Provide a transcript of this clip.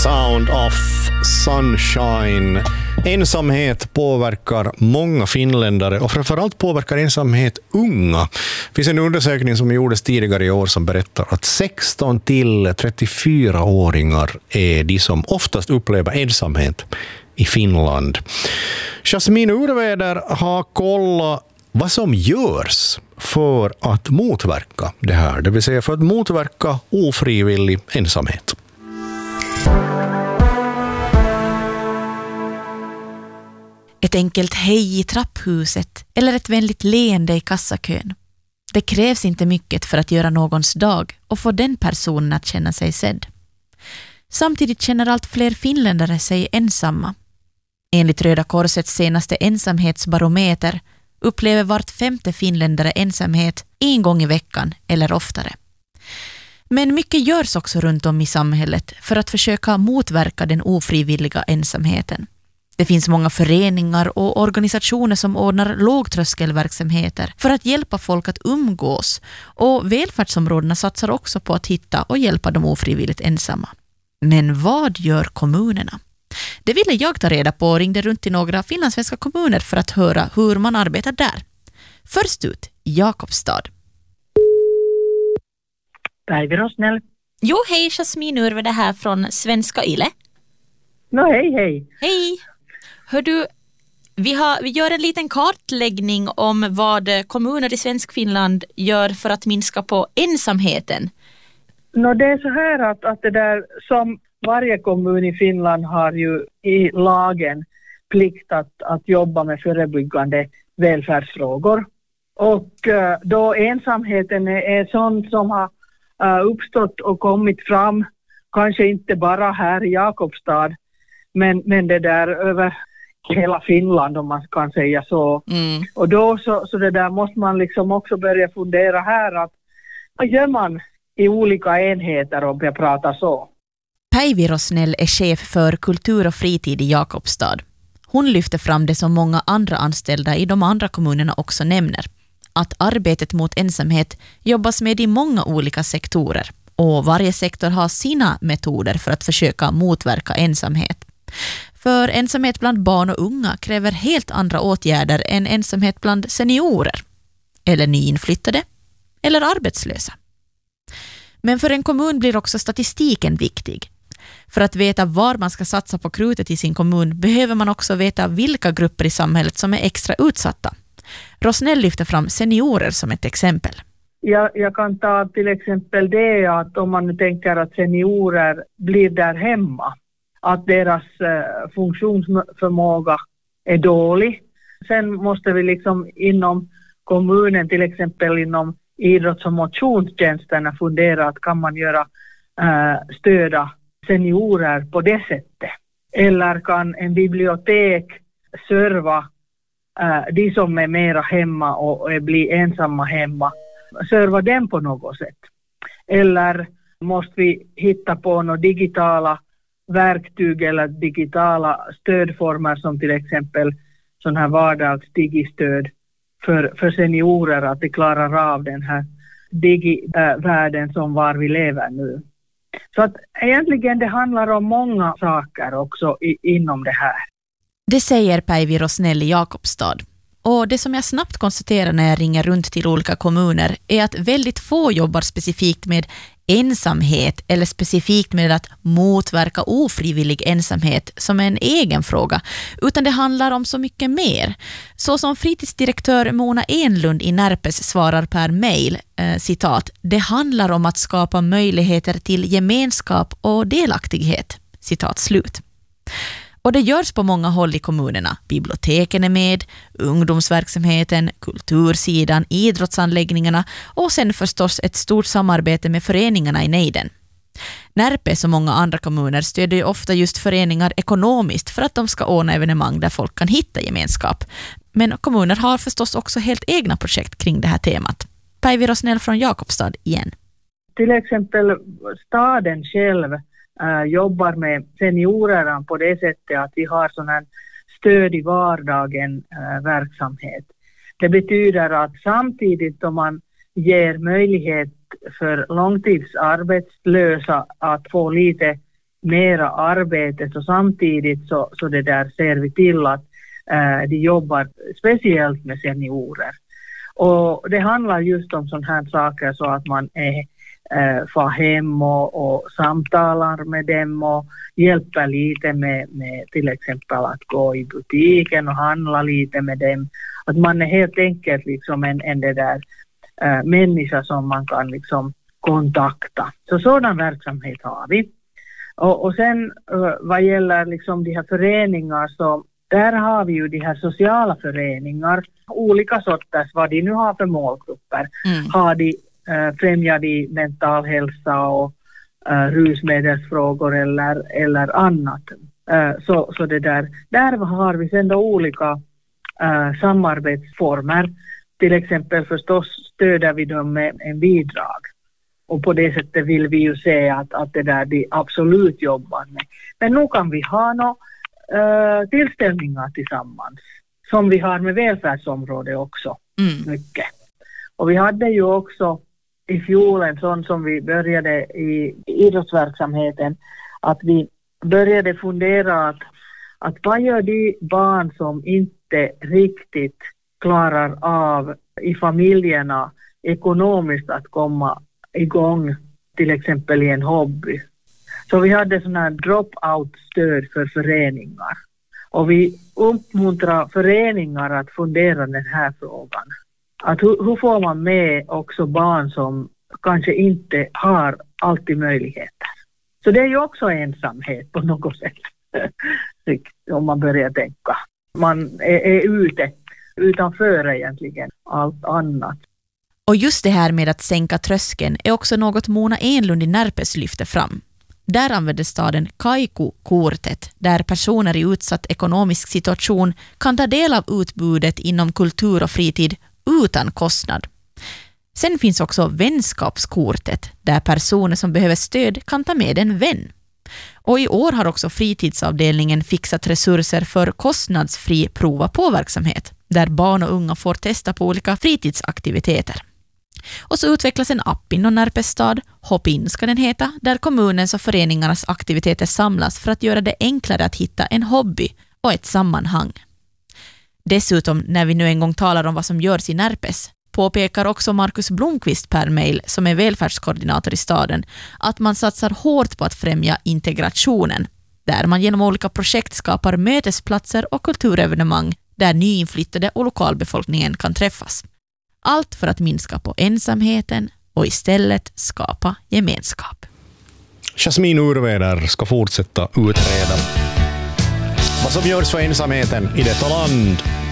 Sound of Sunshine. Ensamhet påverkar många finländare och framförallt påverkar ensamhet unga. Det finns en undersökning som gjordes tidigare i år som berättar att 16 till 34-åringar är de som oftast upplever ensamhet i Finland. Jasmin Urväder har kollat vad som görs för att motverka det här, det vill säga för att motverka ofrivillig ensamhet. Ett enkelt hej i trapphuset eller ett vänligt leende i kassakön. Det krävs inte mycket för att göra någons dag och få den personen att känna sig sedd. Samtidigt känner allt fler finländare sig ensamma. Enligt Röda Korsets senaste ensamhetsbarometer upplever vart 5:e finländare ensamhet en gång i veckan eller oftare. Men mycket görs också runt om i samhället för att försöka motverka den ofrivilliga ensamheten. Det finns många föreningar och organisationer som ordnar lågtröskelverksamheter för att hjälpa folk att umgås, och välfärdsområdena satsar också på att hitta och hjälpa de ofrivilligt ensamma. Men vad gör kommunerna? Det ville jag ta reda på och ringde runt till några finlandssvenska kommuner för att höra hur man arbetar där. Först ut, Jakobstad. Päivi Rosnell. Jo, hej, Jasmin Urväder här från Svenska Yle. Hej. Hej. Hör du, vi gör en liten kartläggning om vad kommuner i Svenskfinland gör för att minska på ensamheten. Det är så här att det där som varje kommun i Finland har ju i lagen plikt att jobba med förebyggande välfärdsfrågor. Och då ensamheten är sånt som har uppstått och kommit fram, kanske inte bara här i Jakobstad, men det där över hela Finland, om man kan säga så. Och då så det där måste man liksom också börja fundera här, att vad gör man i olika enheter, om jag pratar så. Päivi Rosnell är chef för kultur och fritid i Jakobstad. Hon lyfter fram det som många andra anställda i de andra kommunerna också nämner, att arbetet mot ensamhet jobbas med i många olika sektorer, och varje sektor har sina metoder för att försöka motverka ensamhet. För ensamhet bland barn och unga kräver helt andra åtgärder än ensamhet bland seniorer, eller nyinflyttade, eller arbetslösa. Men för en kommun blir också statistiken viktig. För att veta var man ska satsa på krutet i sin kommun behöver man också veta vilka grupper i samhället som är extra utsatta. Rosnell lyfter fram seniorer som ett exempel. Jag kan ta till exempel det att om man nu tänker att seniorer blir där hemma, att deras funktionsförmåga är dålig. Sen måste vi liksom inom kommunen, till exempel inom idrotts- och motionstjänsterna, fundera att kan man göra stöda seniorer på det sättet. Eller kan en bibliotek serva de som är mera hemma och blir ensamma hemma, serva dem på något sätt. Eller måste vi hitta på några digitala verktyg eller digitala stödformer, som till exempel sån här vardagsdigistöd för seniorer, att de klarar av den här digivärlden som var vi lever nu. Så att egentligen det handlar om många saker också inom det här. Det säger Päivi Rosnell i Jakobstad. Och det som jag snabbt konstaterar när jag ringer runt till olika kommuner är att väldigt få jobbar specifikt med ensamhet eller specifikt med att motverka ofrivillig ensamhet som en egen fråga, utan det handlar om så mycket mer. Så som fritidsdirektör Mona Enlund i Närpes svarar per mejl, citat, det handlar om att skapa möjligheter till gemenskap och delaktighet, citat slut. Och det görs på många håll i kommunerna. Biblioteken är med, ungdomsverksamheten, kultursidan, idrottsanläggningarna och sen förstås ett stort samarbete med föreningarna i nejden. Närpe som många andra kommuner stödjer ofta just föreningar ekonomiskt för att de ska ordna evenemang där folk kan hitta gemenskap. Men kommuner har förstås också helt egna projekt kring det här temat. Päivi Rosnell från Jakobstad igen. Till exempel staden själv jobbar med seniorerna på det sättet att vi har sån här stöd i vardagen verksamhet. Det betyder att samtidigt som man ger möjlighet för långtidsarbetslösa att få lite mera arbete, så samtidigt så det där ser vi till att de jobbar speciellt med seniorer. Och det handlar just om sådana här saker, så att man far hem och samtalar med dem och hjälper lite med till exempel att gå i butiken och handla lite med dem. Att man är helt enkelt liksom en det där människa som man kan liksom kontakta. Så sådan verksamhet har vi. Och sen vad gäller liksom de här föreningar, så där har vi ju de här sociala föreningar, olika sorters, vad de nu har för målgrupper. Har de främjar de mental hälsa och rusmedelsfrågor eller annat. Så det där har vi sedan då olika samarbetsformer. Till exempel förstås stöder vi dem med en bidrag. Och på det sättet vill vi ju se att det där de absolut jobbar med. Men nu kan vi ha tillställningar tillsammans. Som vi har med välfärdsområdet också. Mycket. Och vi hade ju också i fjol en sån som vi började i idrottsverksamheten. Att vi började fundera att vad gör de barn som inte riktigt klarar av i familjerna ekonomiskt att komma igång till exempel i en hobby. Så vi hade sådana här drop-out-stöd för föreningar. Och vi uppmuntrar föreningar att fundera den här frågan. Att hur får man med också barn som kanske inte har alltid möjligheter. Så det är ju också ensamhet på något sätt. Om man börjar tänka. Man är ute utanför egentligen allt annat. Och just det här med att sänka tröskeln är också något Mona Enlund i Närpes lyfter fram. Där använder staden Kaiku-kortet, där personer i utsatt ekonomisk situation kan ta del av utbudet inom kultur och fritid utan kostnad. Sen finns också vänskapskortet, där personer som behöver stöd kan ta med en vän. Och i år har också fritidsavdelningen fixat resurser för kostnadsfri prova på-verksamhet, där barn och unga får testa på olika fritidsaktiviteter. Och så utvecklas en app inom Närpes stad, Hoppin ska den heta, där kommunens och föreningarnas aktiviteter samlas för att göra det enklare att hitta en hobby och ett sammanhang. Dessutom, när vi nu en gång talar om vad som görs i Närpes, påpekar också Markus Blomqvist per mail, som är välfärdskoordinator i staden, att man satsar hårt på att främja integrationen, där man genom olika projekt skapar mötesplatser och kulturevenemang där nyinflyttade och lokalbefolkningen kan träffas. Allt för att minska på ensamheten och istället skapa gemenskap. Jasmin Urveder ska fortsätta utreda vad som görs för ensamheten i detta land.